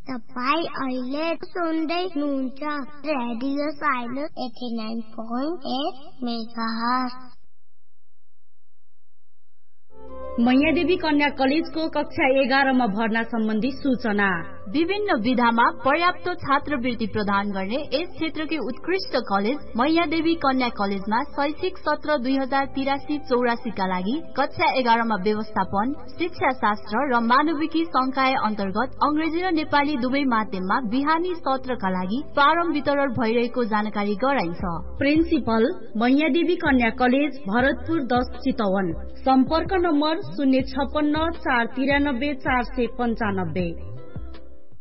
तपाईं अहिले सुन्दै हुनुहुन्छ रेडियो साइलेन्स 89.8 मेगाहर्ज। मैयादेवी कन्या कलेजको कक्षा 11 मा भर्ना सम्बन्धी सूचना। विभिन्न विधामा पर्याप्त छात्रवृत्ति प्रदान गर्ने यस क्षेत्रकै उत्कृष्ट कलेज मैयादेवी कन्या कलेजमा शैक्षिक सत्र 2083-84 का लागि कक्षा 11 मा व्यवस्थापन, शिक्षा शास्त्र र मानविकी संकाय अन्तर्गत अंग्रेजी र नेपाली दुवै माध्यममा बिहानी सत्रका लागि फारम वितरण भइरहेको जानकारी गराइन्छ। प्रिन्सिपल मैयादेवी कन्या कलेज भरतपुर 10 चितवन। सम्पर्क नम्बर 056 493 495।